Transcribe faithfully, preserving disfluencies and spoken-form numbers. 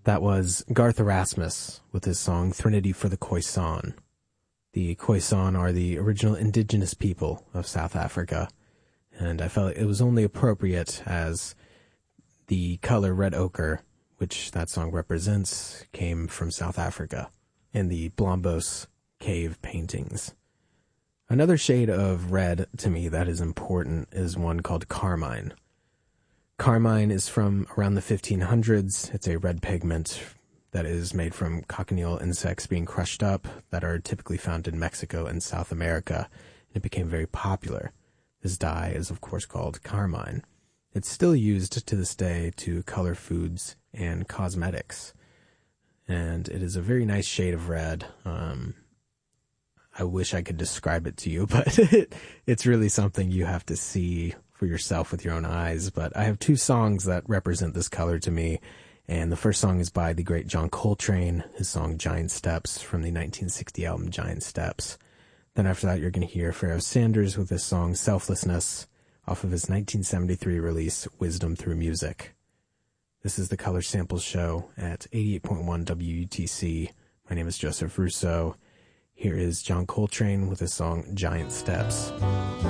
That was Garth Erasmus with his song Threnody for the Khoisan. The Khoisan are the original indigenous people of South Africa, and I felt it was only appropriate as the color red ochre, which that song represents, came from South Africa in the Blombos cave paintings. Another shade of red to me that is important is one called carmine. Carmine is from around the fifteen hundreds. It's a red pigment that is made from cochineal insects being crushed up that are typically found in Mexico and South America, and it became very popular. This dye is, of course, called carmine. It's still used to this day to color foods and cosmetics, and it is a very nice shade of red. Um, I wish I could describe it to you, but it, it's really something you have to see for yourself with your own eyes. But I have two songs that represent this color to me, and the first song is by the great John Coltrane, his song Giant Steps from the nineteen sixty album Giant Steps. Then after that, you're going to hear Pharoah Sanders with his song Selflessness off of his nineteen seventy-three release Wisdom Through Music. This is the Color Samples Show at eighty-eight point one W U T C. My name is Joseph Russo. Here is John Coltrane with his song Giant Steps.